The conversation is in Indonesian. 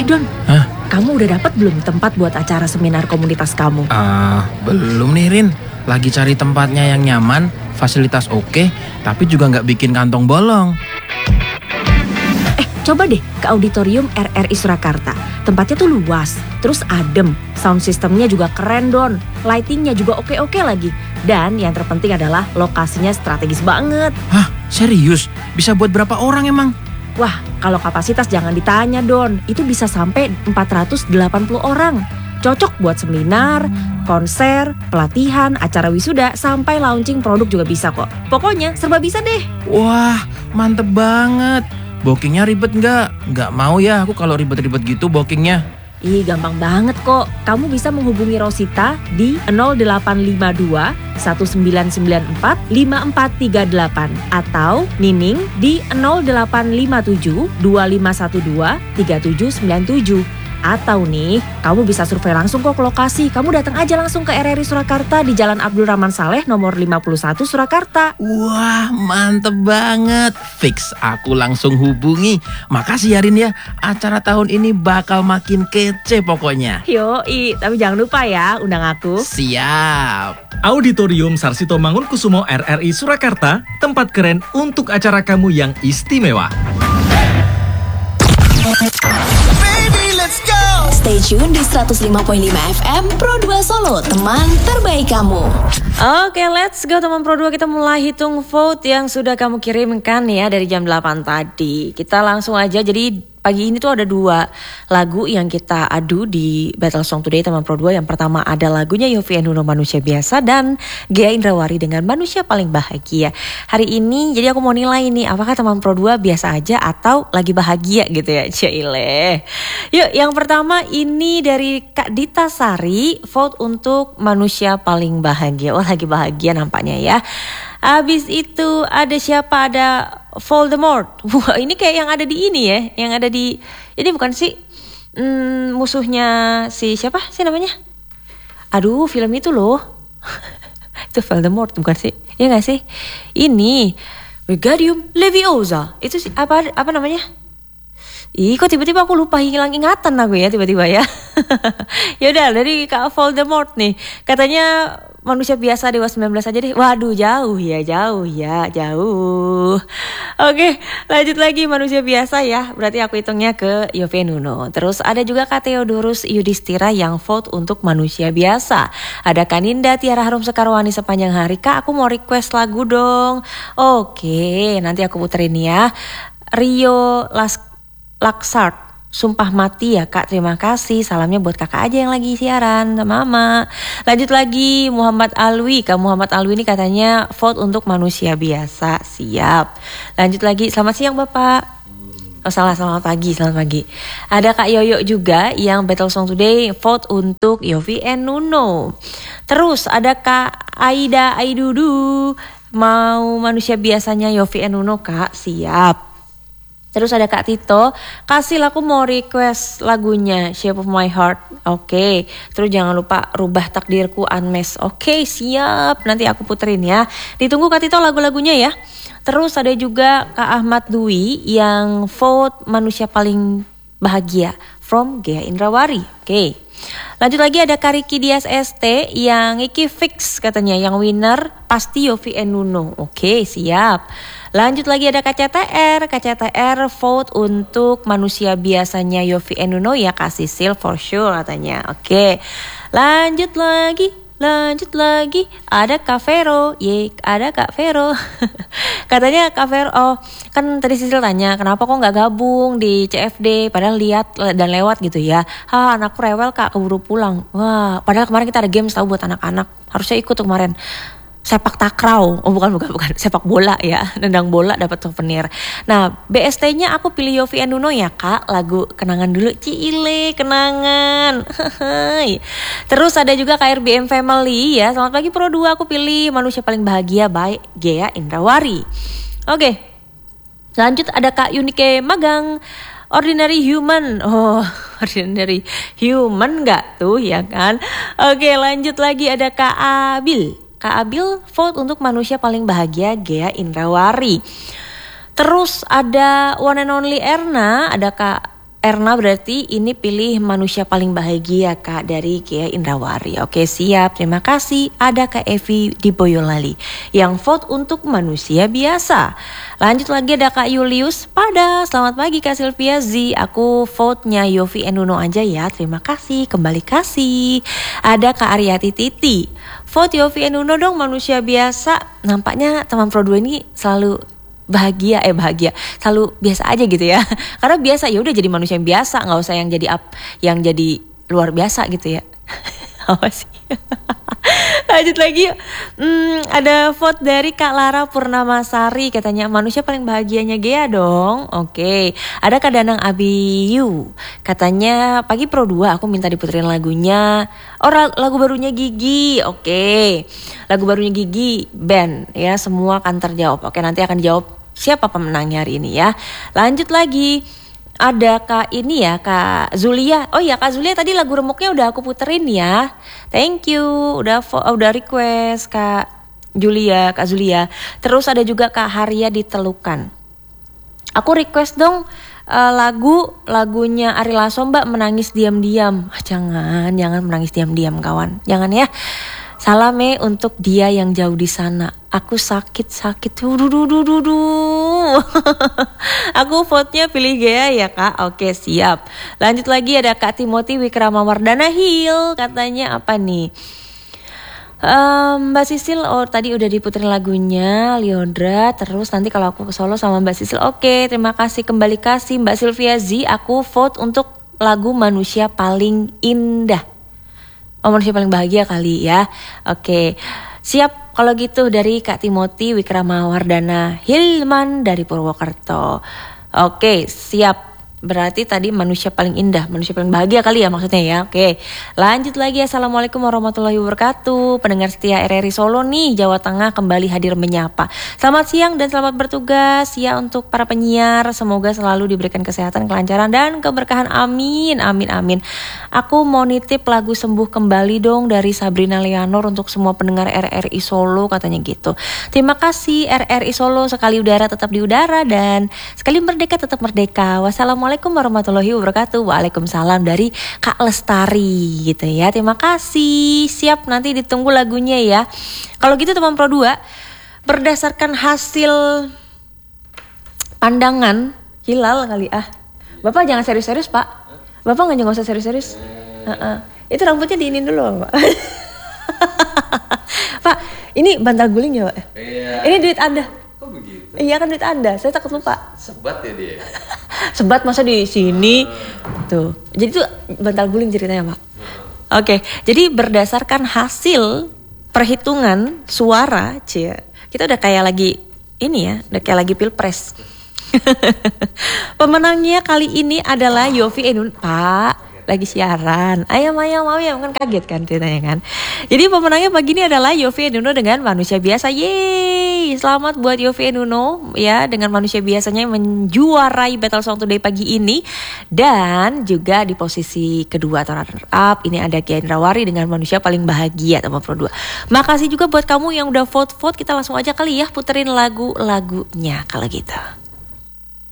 Don. Hah? Kamu udah dapat belum tempat buat acara seminar komunitas kamu? Belum nih Rin. Lagi cari tempatnya yang nyaman, fasilitas oke, tapi juga nggak bikin kantong bolong. Coba deh ke Auditorium RRI Surakarta. Tempatnya tuh luas, terus adem. Sound systemnya juga keren Don. Lightingnya juga oke-oke lagi. Dan yang terpenting adalah lokasinya strategis banget. Hah? Serius? Bisa buat berapa orang emang? Wah, kalau kapasitas jangan ditanya Don. Itu bisa sampai 480 orang. Cocok buat seminar, konser, pelatihan, acara wisuda, sampai launching produk juga bisa kok. Pokoknya serba bisa deh. Wah, mantep banget. Bookingnya ribet nggak? Nggak mau ya aku kalau ribet-ribet gitu bookingnya. Ih, gampang banget kok. Kamu bisa menghubungi Rosita di 0852 1994 5438 atau Nining di 0857 2512 3797. Atau nih, kamu bisa survei langsung kok ke lokasi. Kamu datang aja langsung ke RRI Surakarta di Jalan Abdul Rahman Saleh nomor 51 Surakarta. Wah, mantep banget. Fix, aku langsung hubungi. Makasih ya Rin ya. Acara tahun ini bakal makin kece pokoknya. Yoi, tapi jangan lupa ya undang aku. Siap. Auditorium Sarsito Mangunkusumo RRI Surakarta, tempat keren untuk acara kamu yang istimewa. Stay tune di 105.5 FM Pro 2 Solo, teman terbaik kamu. Oke, let's go teman Pro 2. Kita mulai hitung vote yang sudah kamu kirimkan ya dari jam 8 tadi. Kita langsung aja, jadi pagi ini tuh ada 2 lagu yang kita adu di Battle Song Today teman Pro 2. Yang pertama ada lagunya Yovie and Nuno Manusia Biasa dan Ghea Indrawari dengan Manusia Paling Bahagia. Hari ini jadi aku mau nilai nih apakah teman Pro 2 biasa aja atau lagi bahagia gitu ya. Cile. Yuk, yang pertama ini dari Kak Dita Sari, vote untuk Manusia Paling Bahagia. Wah, lagi bahagia nampaknya ya. Habis itu ada siapa? Ada Voldemort. Wah, ini kayak yang ada di ini ya, yang ada di ini bukan sih musuhnya si siapa sih namanya? Aduh, film itu loh. Itu Voldemort bukan sih? Ya nggak sih? Ini Wingardium Leviosa. Itu apa namanya? Ih, kok tiba-tiba aku lupa, hilang ingatan aku ya tiba-tiba ya. Yaudah, dari Kak Voldemort nih. Katanya Manusia Biasa Dewa 19 aja deh. Waduh, jauh ya. Oke, lanjut lagi Manusia Biasa ya. Berarti aku hitungnya ke Yovie Nuno. Terus ada juga Kak Theodorus Yudhistira yang vote untuk Manusia Biasa. Ada Kaninda Tiara Harum Sekarwani Sepanjang Hari. Kak, aku mau request lagu dong. Oke, nanti aku puterin ya. Rio Laksart, Sumpah Mati ya Kak, terima kasih. Salamnya buat kakak aja yang lagi siaran sama mama. Lanjut lagi Muhammad Alwi. Kak Muhammad Alwi ini katanya vote untuk Manusia Biasa. Siap. Lanjut lagi, selamat siang Bapak. Oh salah, selamat pagi. Ada Kak Yoyo juga yang Battle Song Today vote untuk Yovie and Nuno. Terus ada Kak Aida Aidudu, mau Manusia Biasanya Yovie and Nuno Kak, siap. Terus ada Kak Tito, kasih aku mau request lagunya Shape of My Heart. Oke. Terus jangan lupa Rubah Takdirku Unmesh. Oke, siap. Nanti aku puterin ya. Ditunggu Kak Tito lagu-lagunya ya. Terus ada juga Kak Ahmad Dwi yang vote Manusia Paling Bahagia from Ghea Indrawari. Oke. Lanjut lagi ada Kariki Dias ST yang Iki fix katanya, yang winner pasti Yovie and Nuno. Oke, siap. Lanjut lagi ada KCTR vote untuk Manusia Biasanya Yovie and Nuno ya, kasih seal for sure katanya. Oke. Lanjut lagi ada Kak Vero. Ada Kak Vero. Katanya Kak Vero, kan tadi Sisil tanya kenapa kok gak gabung di CFD, padahal lihat dan lewat gitu ya. Anakku rewel Kak, keburu pulang. Wah, padahal kemarin kita ada games tahu buat anak-anak, harusnya ikut tuh kemarin. Sepak takraw, bukan, sepak bola ya, nendang bola dapat souvenir. Nah, BST-nya aku pilih Yovie and Nuno ya Kak, lagu Kenangan dulu, Cile, kenangan. Terus ada juga KRBM Family ya, selamat pagi Pro 2, aku pilih Manusia Paling Bahagia by Ghea Indrawari. Oke, lanjut ada Kak Yunike Magang, Ordinary Human. Ordinary Human gak tuh ya kan? Oke, lanjut lagi ada Kak Abil. Kak Abil vote untuk Manusia Paling Bahagia Ghea Indrawari. Terus ada One and Only Erna, ada Kak Erna berarti ini pilih manusia paling bahagia Kak dari Gia Indrawari. Oke siap, terima kasih. Ada Kak Evi di Boyolali yang vote untuk manusia biasa. Lanjut lagi ada Kak Julius pada. Selamat pagi Kak Sylvia Z. Aku vote-nya Yofi Nuno aja ya. Terima kasih, kembali kasih. Ada Kak Aryati Titi. Vote Yofi Nuno dong manusia biasa. Nampaknya teman Pro 2 ini selalu bahagia selalu biasa aja gitu ya, karena biasa ya udah jadi manusia yang biasa, nggak usah yang jadi luar biasa gitu ya. Apa sih? Lanjut lagi. Ada vote dari Kak Lara Purnamasari, katanya manusia paling bahagianya Gea dong. Oke. Ada Kak Danang Abiyu, katanya pagi Pro 2 aku minta diputerin lagunya. Oh, lagu barunya Gigi. Oke. Lagu barunya Gigi band ya, semua akan terjawab. Oke, nanti akan dijawab siapa pemenangnya hari ini ya. Lanjut lagi. Ada Kak ini ya, Kak Zulia. Oh ya Kak Zulia, tadi lagu remuknya udah aku puterin ya. Thank you, udah request Kak Zulia. Terus ada juga Kak Haria di Telukan. Aku request dong lagunya Ari Lasso Mbak, Menangis Diam-Diam. Jangan menangis diam-diam kawan. Jangan ya. Salam untuk dia yang jauh di sana. Aku sakit. Aku vote-nya pilih Gea ya Kak. Oke siap. Lanjut lagi ada Kak Timothy Wikramawardana Hill. Katanya apa nih? Mbak Sisil, oh tadi udah diputerin lagunya Liodra. Terus nanti kalau aku ke Solo sama Mbak Sisil. Oke, terima kasih, kembali kasih Mbak Sylvia Z. Aku vote untuk lagu Manusia Paling Indah. Oh, manusia paling bahagia kali ya. Oke, siap kalau gitu dari Kak Timothy Wikramawardana Hilman dari Purwokerto. Oke, siap. Berarti tadi manusia paling indah, manusia paling bahagia kali ya maksudnya ya. Oke, lanjut lagi. Assalamualaikum warahmatullahi wabarakatuh. Pendengar setia RRI Solo nih, Jawa Tengah kembali hadir menyapa. Selamat siang dan selamat bertugas ya untuk para penyiar. Semoga selalu diberikan kesehatan, kelancaran dan keberkahan. Amin. Aku mau nitip lagu Sembuh Kembali dong dari Sabrina Leonor untuk semua pendengar RRI Solo, katanya gitu. Terima kasih RRI Solo, sekali udara tetap di udara dan sekali merdeka tetap merdeka. Wassalamualaikum warahmatullahi wabarakatuh. Waalaikumsalam dari Kak Lestari gitu ya. Terima kasih. Siap, nanti ditunggu lagunya ya. Kalau gitu teman Pro 2, berdasarkan hasil pandangan hilal kali Bapak jangan serius-serius Pak. Bapak nggak usah serius-serius. Itu rambutnya diinin dulu Pak. Pak, ini bantal guling ya Pak? Iya. Ini duit Anda. Kok begitu? Iya kan duit Anda. Saya takut lupa. Sebat ya dia. Sebat masa di sini tuh. Jadi tuh bantal guling ceritanya Pak. Oke, jadi berdasarkan hasil perhitungan suara, kita udah kayak lagi ini ya, udah kayak lagi pilpres. Pemenangnya kali ini adalah Yofi Nuno. Pak, lagi siaran. Ayam kan kaget kan ceritanya kan. Jadi pemenangnya pagi ini adalah Yofi Nuno dengan Manusia Biasa. Yeay, selamat buat Yofi Nuno ya dengan Manusia Biasanya menjuarai Battle Song Today pagi ini. Dan juga di posisi kedua atau runner up ini ada Gia Indrawari dengan Manusia Paling Bahagia teman Pro 2. Makasih juga buat kamu yang udah vote. Kita langsung aja kali ya puterin lagu-lagunya kalau gitu.